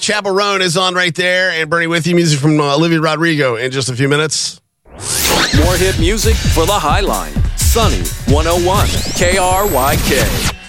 Chapel Roan is on right there, and Bernie with you. Music from Olivia Rodrigo in just a few minutes. More hit music for the High Line. Sunny 101 KRYK.